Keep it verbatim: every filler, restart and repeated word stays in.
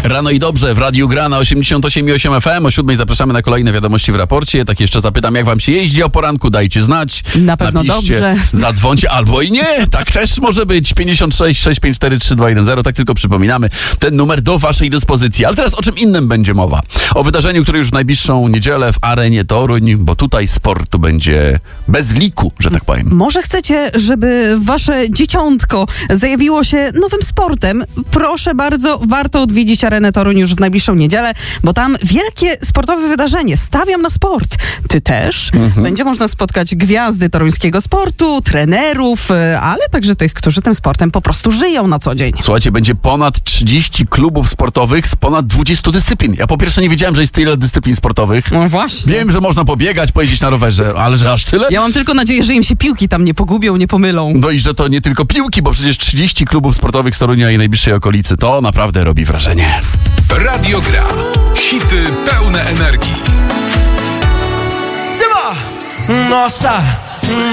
Rano i dobrze w Radiu Gra na osiemdziesiąt osiem i osiem F M. O siódmej zapraszamy na kolejne wiadomości w raporcie. Tak jeszcze zapytam, jak wam się jeździ o poranku, dajcie znać. Na pewno Napiszcie, dobrze. Zadzwońcie albo i nie. Tak też może być. pięćdziesiąt sześć sześć pięć cztery trzy dwa jeden zero. Tak tylko przypominamy. Ten numer do waszej dyspozycji. Ale teraz o czym innym będzie mowa. O wydarzeniu, które już w najbliższą niedzielę w Arenie Toruń, bo tutaj sportu będzie bez liku, że tak powiem. Może chcecie, żeby wasze dzieciątko zajawiło się nowym sportem? Proszę bardzo, warto odwiedzić Arenę Toruń już w najbliższą niedzielę, bo tam wielkie sportowe wydarzenie. Stawiam na sport. Ty też. Mhm. Będzie można spotkać gwiazdy toruńskiego sportu, trenerów, ale także tych, którzy tym sportem po prostu żyją na co dzień. Słuchajcie, będzie ponad trzydzieści klubów sportowych z ponad dwudziestu dyscyplin. Ja po pierwsze nie wiedziałem, że jest tyle dyscyplin sportowych. No właśnie. Wiem, że można pobiegać, pojeździć na rowerze, ale że aż tyle? Ja mam tylko nadzieję, że im się piłki tam nie pogubią, nie pomylą. No i że to nie tylko piłki, bo przecież trzydzieści klubów sportowych z Torunia i najbliższej okolicy. To naprawdę robi wrażenie. Radio Gra. Hity pełne energii. Siema! Nossa!